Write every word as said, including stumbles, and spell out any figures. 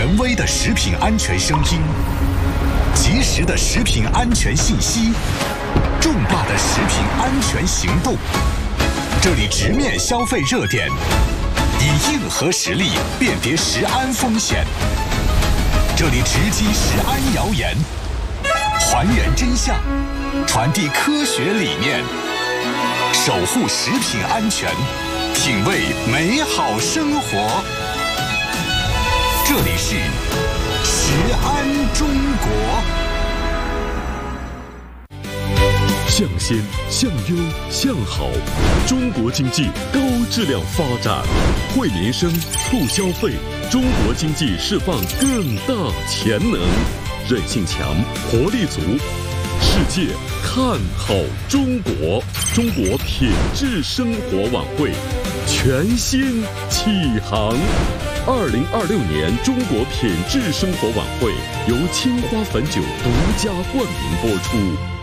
权威的食品安全声音，及时的食品安全信息，重大的食品安全行动。这里直面消费热点，以硬核实力辨别食安风险。这里直击食安谣言，还原真相，传递科学理念，守护食品安全，品味美好生活。这里是食安中国。 向先、向优、向好，中国经济高质量发展，惠民生、促消费，中国经济释放更大潜能，韧性强，活力足。世界看好中国，中国品质生活晚会全新启航。二零二六年中国品质生活晚会由青花汾酒独家冠名播出。